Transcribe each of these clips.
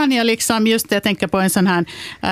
kan jag liksom, just jag tänker på en sån här,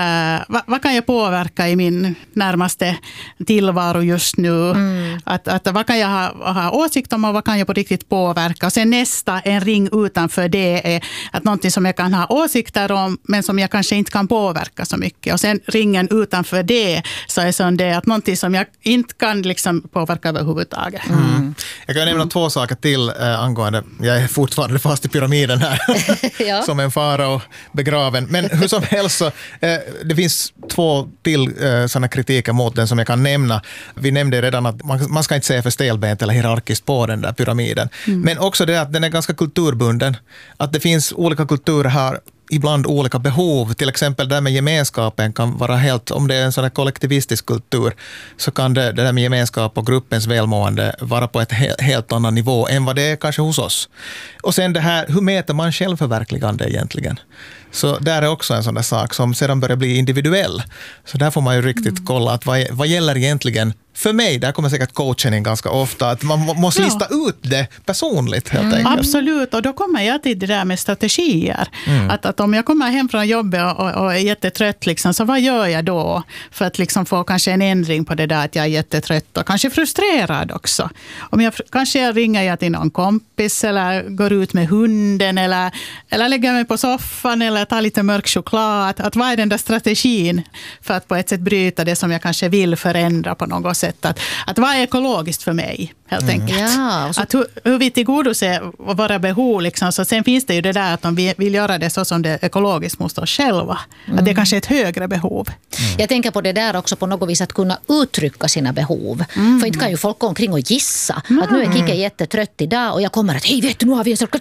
vad kan jag påverka i min närmaste tillvaro just nu? Att vad kan jag ha åsikt om och vad kan jag på riktigt påverka? Och sen nästa, en ring utanför det är att någonting som jag kan ha åsikter om men som jag kanske inte kan påverka så mycket. Och sen ringen utanför det så är sån det att någonting som jag inte kan liksom påverka överhuvudtaget. Jag kan nämna 2 saker till angående, jag är fortfarande fast i pyramiden här som en farao begraven. Men hur som helst så, det finns 2 till sådana kritiker mot den som jag kan nämna. Vi nämnde redan att man ska inte se för stelbent eller hierarkiskt på den där pyramiden. Men också det att den är ganska kulturbunden. Att det finns olika kulturer här, ibland olika behov. Till exempel det där med gemenskapen kan vara helt, om det är en sån här kollektivistisk kultur så kan det där med gemenskap och gruppens välmående vara på ett helt annan nivå än vad det är kanske hos oss. Och sen det här, hur mäter man självförverkligande egentligen? Så där är också en sån där sak som sedan börjar bli individuell. Så där får man ju riktigt kolla att vad gäller egentligen för mig, där kommer säkert coachen in ganska ofta, att man måste lista ut det personligt helt enkelt. Absolut, och då kommer jag till det där med strategier. Att om jag kommer hem från jobbet och är jättetrött, liksom, så vad gör jag då? För att liksom få kanske en ändring på det där att jag är jättetrött och kanske frustrerad också. Om kanske jag ringer till någon kompis eller går ut med hunden eller lägger mig på soffan eller tar lite mörk choklad. Att vad är den där strategin för att på ett sätt bryta det som jag kanske vill förändra på något sätt? Att vad är ekologiskt för mig, helt enkelt. Ja, att hur vi tillgodoser våra behov. Liksom. Så sen finns det ju det där att om vi vill göra det så som det är ekologiskt mot oss själva. Att det kanske är ett högre behov. Jag tänker på det där också på något vis att kunna uttrycka sina behov. För inte kan ju folk gå omkring och gissa att nu är Kike jättetrött idag och jag kommer att hej vet du, nu har vi en sån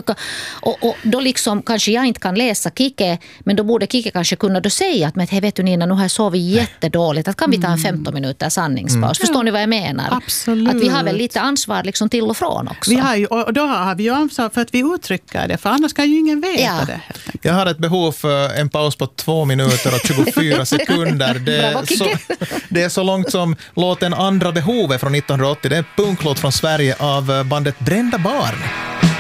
och då liksom kanske jag inte kan läsa Kike, men då borde Kike kanske kunna då säga att men hej vet du Nina, nu har jag sovit jättedåligt, att kan vi ta en 15 minuter sanningspaus. Förstår ni vad jag menar? Absolut. Att vi har väl lite ansvar liksom till och från också. Vi har ju, och då har vi ju ansvar för att vi uttrycker det, för annars kan ju ingen veta det. Jag har ett behov för en paus på 2 minuter och 24 sekunder. Det är så långt som låten Andra behovet från 1980. Det är en punklåt från Sverige av bandet Brända barn.